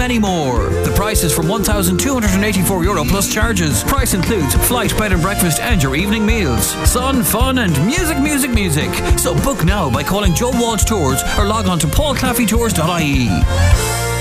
many more. The price is from €1,284 plus charges. Price includes flight, bed and breakfast and your evening meals. Sun, fun and music, music, music. So book now by calling Joe Walsh Tours or log on to paulclaffeytours.ie.